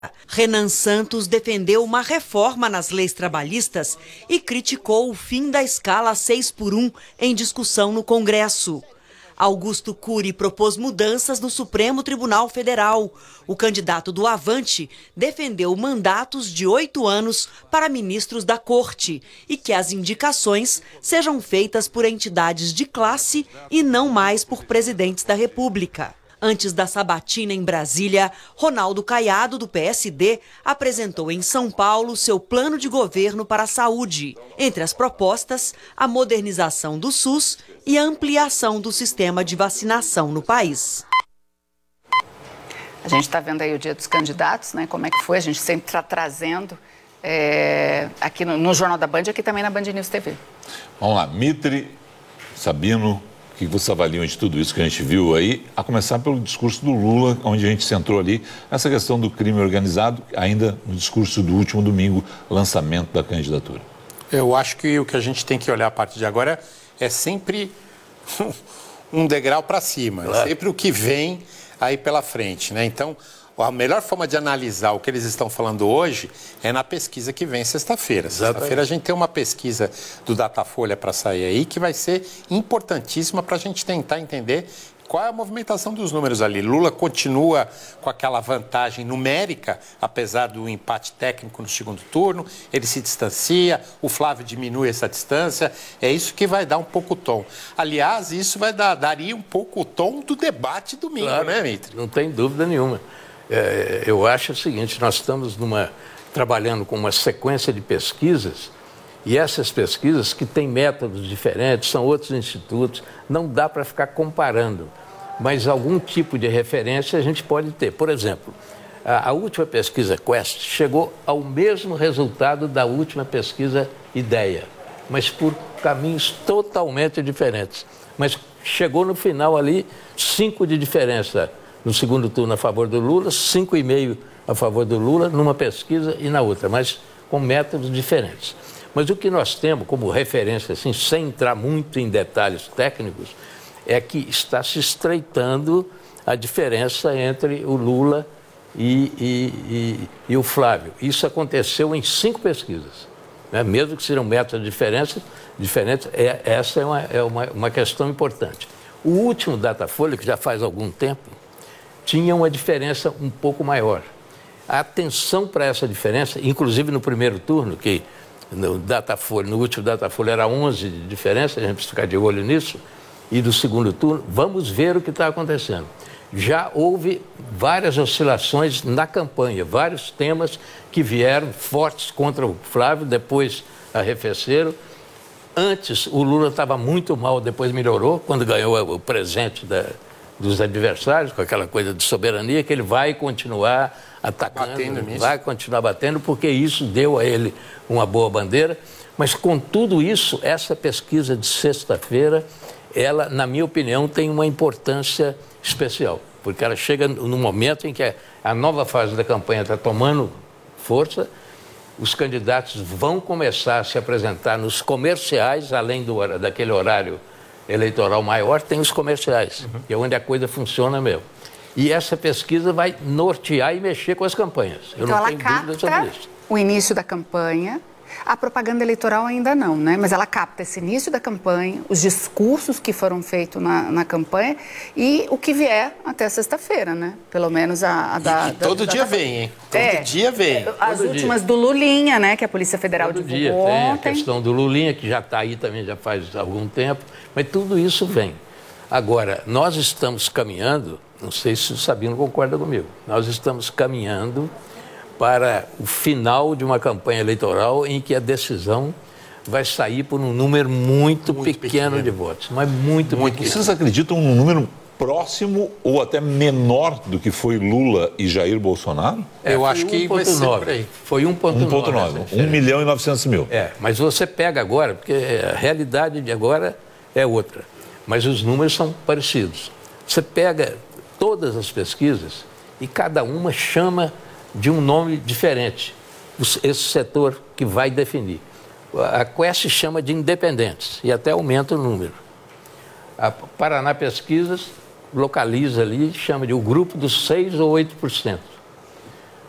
Renan Santos defendeu uma reforma nas leis trabalhistas e criticou o fim da escala 6x1 em discussão no Congresso. Augusto Cury propôs mudanças no Supremo Tribunal Federal. O candidato do Avante defendeu mandatos de 8 anos para ministros da Corte e que as indicações sejam feitas por entidades de classe e não mais por presidentes da República. Antes da sabatina em Brasília, Ronaldo Caiado, do PSD, apresentou em São Paulo seu plano de governo para a saúde. Entre as propostas, a modernização do SUS e a ampliação do sistema de vacinação no país. A gente está vendo aí o Dia dos Candidatos, né? Como é que foi? A gente sempre está trazendo aqui no Jornal da Band e aqui também na Band News TV. Vamos lá, Mitre, Sabino, o que vocês avaliam de tudo isso que a gente viu aí, a começar pelo discurso do Lula, onde a gente centrou ali essa questão do crime organizado, ainda no discurso do último domingo, lançamento da candidatura. Eu acho que o que a gente tem que olhar a partir de agora é sempre um degrau para cima, claro. É sempre o que vem aí pela frente, né? Então, a melhor forma de analisar o que eles estão falando hoje é na pesquisa que vem sexta-feira. Sexta-feira a gente tem uma pesquisa do Datafolha para sair aí que vai ser importantíssima para a gente tentar entender qual é a movimentação dos números ali. Lula continua com aquela vantagem numérica, apesar do empate técnico no segundo turno, ele se distancia, o Flávio diminui essa distância, é isso que vai dar um pouco o tom. Aliás, isso daria um pouco o tom do debate domingo, claro, né, Mitre? Não tem dúvida nenhuma. Eu acho o seguinte, nós estamos trabalhando com uma sequência de pesquisas e essas pesquisas que têm métodos diferentes, são outros institutos, não dá para ficar comparando, mas algum tipo de referência a gente pode ter. Por exemplo, a última pesquisa Quest chegou ao mesmo resultado da última pesquisa Ideia, mas por caminhos totalmente diferentes. Mas chegou no final ali 5 de diferença. No segundo turno a favor do Lula, 5,5 a favor do Lula, numa pesquisa e na outra, mas com métodos diferentes. Mas o que nós temos como referência, assim, sem entrar muito em detalhes técnicos, é que está se estreitando a diferença entre o Lula e o Flávio. Isso aconteceu em 5 pesquisas, né? Mesmo que sejam métodos diferentes, essa é uma questão importante. O último Datafolha, que já faz algum tempo, tinha uma diferença um pouco maior. A atenção para essa diferença, inclusive no primeiro turno, que no último Datafolha era 11 de diferença, a gente precisa ficar de olho nisso, e do segundo turno, vamos ver o que está acontecendo. Já houve várias oscilações na campanha, vários temas que vieram fortes contra o Flávio, depois arrefeceram. Antes, o Lula estava muito mal, depois melhorou, quando ganhou o presente dos adversários, com aquela coisa de soberania, que ele vai continuar atacando, vai continuar batendo, porque isso deu a ele uma boa bandeira. Mas, com tudo isso, essa pesquisa de sexta-feira, ela, na minha opinião, tem uma importância especial, porque ela chega no momento em que a nova fase da campanha está tomando força, os candidatos vão começar a se apresentar nos comerciais, além daquele horário eleitoral maior, tem os comerciais, que é onde a coisa funciona mesmo. E essa pesquisa vai nortear e mexer com as campanhas. Eu não tenho dúvida sobre isso. O início da campanha, a propaganda eleitoral ainda não, né? Mas ela capta esse início da campanha, os discursos que foram feitos na campanha e o que vier até sexta-feira, né? Pelo menos todo dia vem, hein? Todo dia vem. As últimas do Lulinha, né? Que a Polícia Federal divulgou ontem. Tem a questão do Lulinha, que já está aí também, já faz algum tempo. Mas tudo isso vem. Agora, nós estamos caminhando, não sei se o Sabino concorda comigo, nós estamos caminhando para o final de uma campanha eleitoral em que a decisão vai sair por um número muito pequeno de votos, mas muito pequeno. Vocês acreditam num número próximo ou até menor do que foi Lula e Jair Bolsonaro? Eu acho que vai ser por aí. Foi 1,9. 1.900.000. Mas você pega agora, porque a realidade de agora é outra, mas os números são parecidos. Você pega todas as pesquisas e cada uma chama de um nome diferente, esse setor que vai definir. A Quest chama de independentes e até aumenta o número. A Paraná Pesquisas localiza ali, chama de o grupo dos 6 ou 8%.